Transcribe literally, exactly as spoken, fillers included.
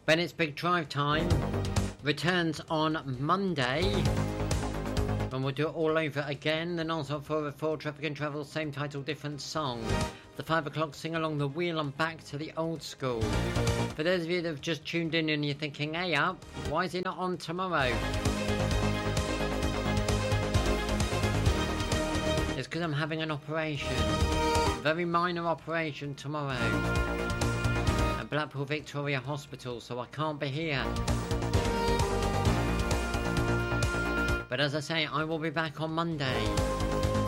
Bennett's Big Drive Time returns on Monday, and we'll do it all over again. The non-stop four oh four Traffic and Travel, same title, different song. The five o'clock sing along the wheel and back to the old school. For those of you that have just tuned in and you're thinking, hey up, why is it not on tomorrow? It's because I'm having an operation, a very minor operation tomorrow at Blackpool Victoria Hospital, so I can't be here. But as I say, I will be back on Monday.